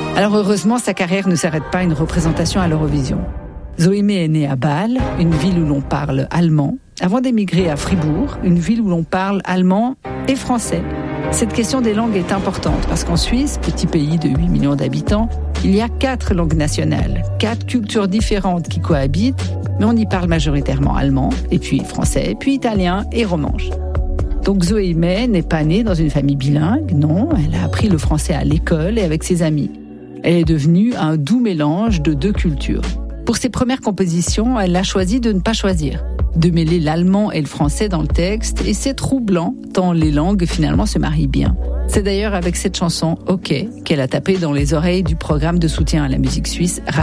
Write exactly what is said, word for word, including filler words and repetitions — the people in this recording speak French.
Alors heureusement, sa carrière ne s'arrête pas à une représentation à l'Eurovision. Zoé May est née à Bâle, une ville où l'on parle allemand, avant d'émigrer à Fribourg, une ville où l'on parle allemand et français. Cette question des langues est importante parce qu'en Suisse, petit pays de huit millions d'habitants, il y a quatre langues nationales, quatre cultures différentes qui cohabitent, mais on y parle majoritairement allemand, et puis français, puis italien et romanche. Donc Zoé May n'est pas née dans une famille bilingue, non, elle a appris le français à l'école et avec ses amis. Elle est devenue un doux mélange de deux cultures. Pour ses premières compositions, elle a choisi de ne pas choisir, de mêler l'allemand et le français dans le texte, et c'est troublant, tant les langues finalement se marient bien. C'est d'ailleurs avec cette chanson « OK » qu'elle a tapé dans les oreilles du programme de soutien à la musique suisse